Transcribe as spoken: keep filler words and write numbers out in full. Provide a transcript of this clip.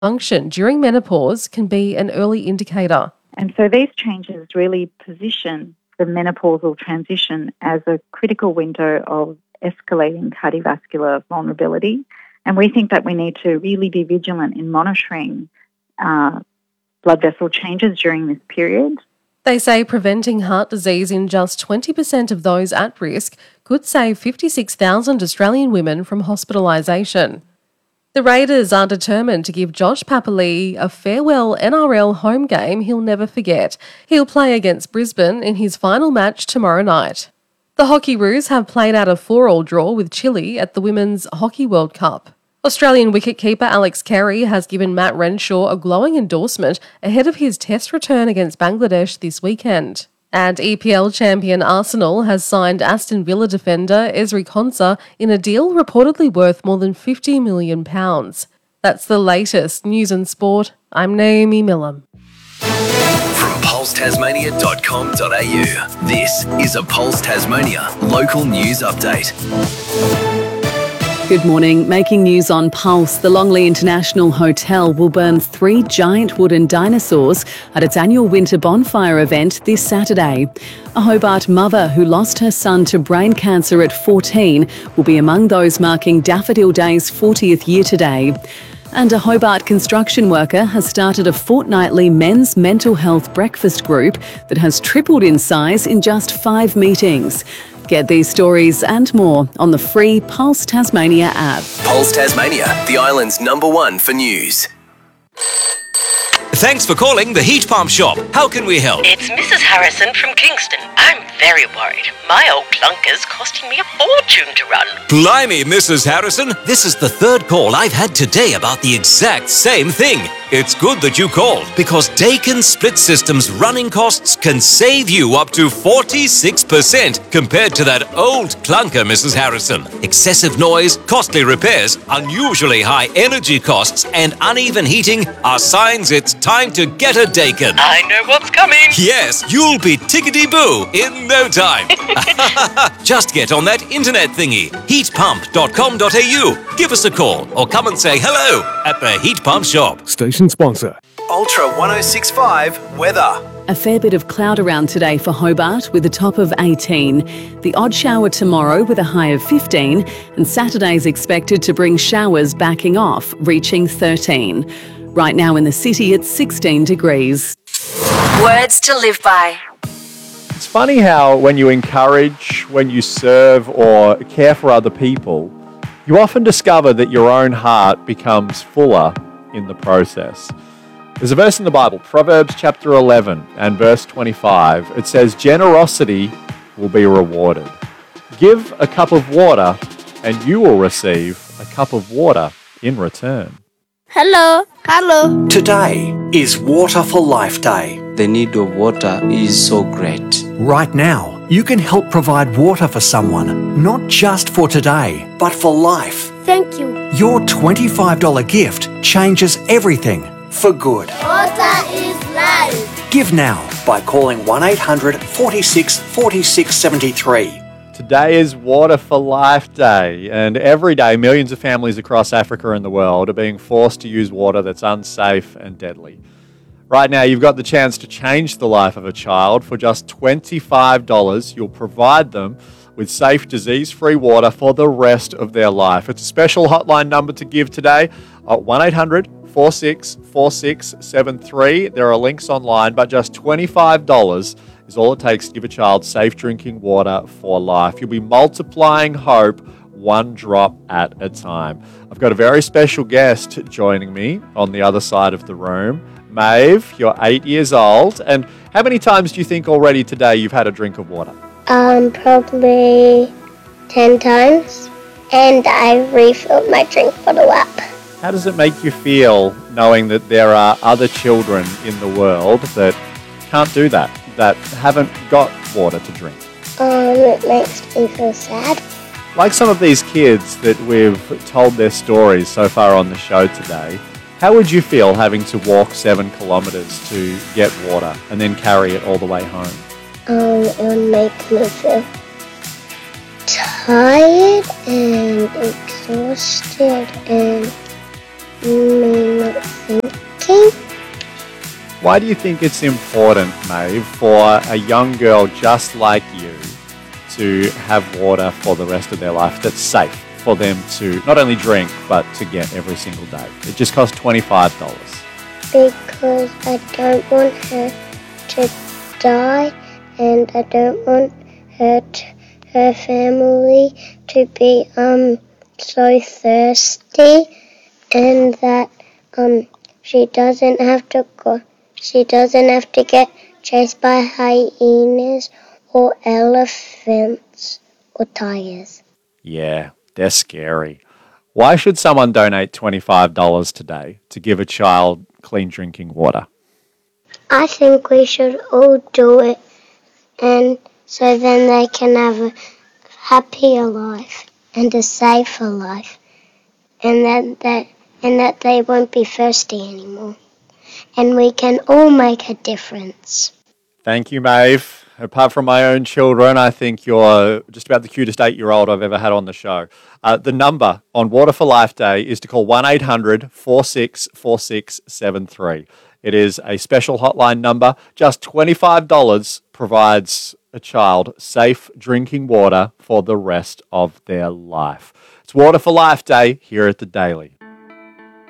function during menopause can be an early indicator. And so these changes really position the menopausal transition as a critical window of escalating cardiovascular vulnerability. And we think that we need to really be vigilant in monitoring uh, blood vessel changes during this period. They say preventing heart disease in just twenty percent of those at risk could save fifty-six thousand Australian women from hospitalisation. The Raiders are determined to give Josh Papali'i a farewell N R L home game he'll never forget. He'll play against Brisbane in his final match tomorrow night. The Hockeyroos have played out a four-all draw with Chile at the Women's Hockey World Cup. Australian wicketkeeper Alex Carey has given Matt Renshaw a glowing endorsement ahead of his test return against Bangladesh this weekend. And E P L champion Arsenal has signed Aston Villa defender Ezri Konsa in a deal reportedly worth more than fifty million pounds. That's the latest news and sport. I'm Naomi Millam. From pulse tasmania dot com dot a u, this is a Pulse Tasmania local news update. Good morning. Making news on Pulse, the Longley International Hotel will burn three giant wooden dinosaurs at its annual winter bonfire event this Saturday. A Hobart mother who lost her son to brain cancer at fourteen will be among those marking Daffodil Day's fortieth year today. And a Hobart construction worker has started a fortnightly men's mental health breakfast group that has tripled in size in just five meetings. Get these stories and more on the free Pulse Tasmania app. Pulse Tasmania, the island's number one for news. Thanks for calling the Heat Pump Shop. How can we help? It's Missus Harrison from Kingston. I'm very worried. My old clunker's costing me a fortune to run. Blimey, Missus Harrison. This is the third call I've had today about the exact same thing. It's good that you called, because Dakin Split System's running costs can save you up to forty-six percent compared to that old clunker, Missus Harrison. Excessive noise, costly repairs, unusually high energy costs, and uneven heating are signs it's time to get a Dakin. I know what's coming. Yes, you'll be tickety-boo in no time. Just get on that internet thingy, heat pump dot com dot a u. Give us a call or come and say hello at the Heat Pump Shop. Station sponsor. Ultra one oh six point five weather. A fair bit of cloud around today for Hobart with a top of eighteen. The odd shower tomorrow with a high of fifteen, and Saturday's expected to bring showers backing off, reaching thirteen. Right now in the city it's sixteen degrees. Words to live by. It's funny how when you encourage, when you serve or care for other people, you often discover that your own heart becomes fuller in the process. There's a verse in the Bible, Proverbs chapter eleven and verse twenty-five. It says, generosity will be rewarded. Give a cup of water and you will receive a cup of water in return. Hello. Hello. Today is Water for Life Day. The need of water is so great. Right now, you can help provide water for someone, not just for today, but for life. Thank you. Your twenty-five dollars gift changes everything for good. Water is life. Give now by calling one eight hundred forty-six forty-six seventy-three. Today is Water for Life Day, and every day millions of families across Africa and the world are being forced to use water that's unsafe and deadly. Right now, you've got the chance to change the life of a child. For just twenty-five dollars, you'll provide them with safe, disease-free water for the rest of their life. It's a special hotline number to give today at one eight hundred forty-six forty-six seventy-three. There are links online, but just twenty-five dollars is all it takes to give a child safe drinking water for life. You'll be multiplying hope one drop at a time. I've got a very special guest joining me on the other side of the room. Maeve, you're eight years old. And how many times do you think already today you've had a drink of water? Um, probably ten times. And I refilled my drink bottle up. How does it make you feel knowing that there are other children in the world that can't do that, that haven't got water to drink? Um, it makes me feel sad. Like some of these kids that we've told their stories so far on the show today, how would you feel having to walk seven kilometres to get water and then carry it all the way home? Um, it would make me feel tired and exhausted and me not thinking. Why do you think it's important, Maeve, for a young girl just like you to have water for the rest of their life that's safe for them to not only drink, but to get every single day? It just costs twenty-five dollars. Because I don't want her to die, and I don't want her to, her family to be um so thirsty, and that um she doesn't have to go. She doesn't have to get chased by hyenas or elephants or tigers. Yeah, they're scary. Why should someone donate twenty-five dollars today to give a child clean drinking water? I think we should all do it, and so then they can have a happier life and a safer life, and that, that and that they won't be thirsty anymore. And we can all make a difference. Thank you, Maeve. Apart from my own children, I think you're just about the cutest eight-year-old I've ever had on the show. Uh, the number on Water for Life Day is to call one eight hundred four six four six seven three. It is a special hotline number. Just twenty-five dollars provides a child safe drinking water for the rest of their life. It's Water for Life Day here at the Daily.